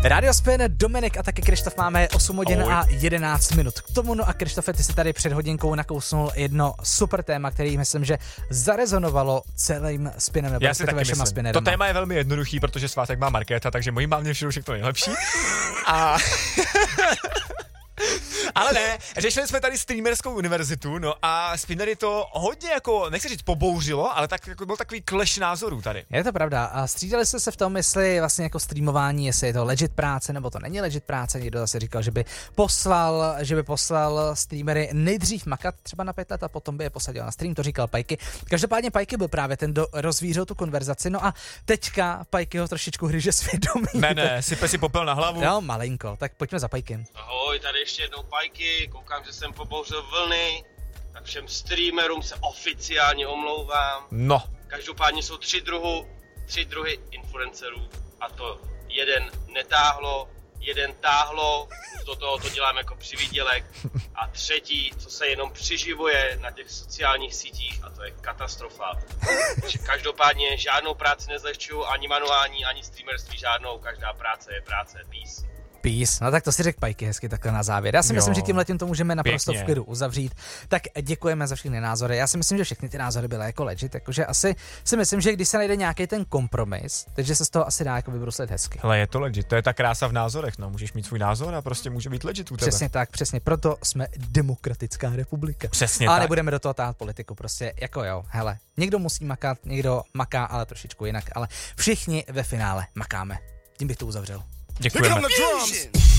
Radio Spin, Dominik a taky Krištof, máme 8 hodin a 11 minut k tomu. No a Krištofe, ty si tady před hodinkou nakousnul jedno super téma, který myslím, že zarezonovalo celým spinem. Já si taky myslím. To téma je velmi jednoduchý, protože svátek má Markéta, takže mojí mámě všude všechno nejlepší. A... Ale ne, řešili jsme tady streamerskou univerzitu, no a spinnery to hodně jako, nechci říct pobouřilo, ale tak jako byl takový clash názorů tady. Je to pravda a střídali jste se v tom, jestli vlastně jako streamování, jestli je to legit práce, nebo to není legit práce. Někdo zase říkal, že by poslal streamery nejdřív makat třeba na 5 let a potom by je posadil na stream, to říkal Pajky. Každopádně Pajky byl právě ten, kdo rozvířil tu konverzaci, no a teďka Pajky ho trošičku hryže svědomí. Ne, sype si popel na hlavu. Jo, malinko, tak pojďme za Pajkem. Ahoj, tady ještě jednou Pajky, koukám, že jsem pobouřil vlny, tak všem streamerům se oficiálně omlouvám. No. Každopádně jsou tři druhy influencerů a to jeden netáhlo, jeden táhlo, do toho to dělám jako přivídělek a třetí, co se jenom přiživuje na těch sociálních sítích a to je katastrofa. Takže každopádně žádnou práci nezlehčuju, ani manuální, ani streamerství žádnou, každá práce je práce, peace. Peace. No tak to si řekl Pajky hezky takhle na závěr. Já si myslím, že tímhletím to můžeme naprosto v klidu uzavřít. Tak děkujeme za všechny názory. Já si myslím, že všechny ty názory byly jako legit, jakože asi si myslím, že když se najde nějaký ten kompromis, takže se z toho asi dá jako vybruslit hezky. Ale je to legit, to je ta krása v názorech, no, můžeš mít svůj názor a prostě může být legit u tebe. Přesně tak, přesně, proto jsme demokratická republika. Přesně ale tak. nebudeme do toho tát politiku, prostě jako jo, hele, někdo musí makat, někdo maká, ale trošičku jinak, ale všichni ve finále makáme. Tím bych to uzavřel. Děkujeme.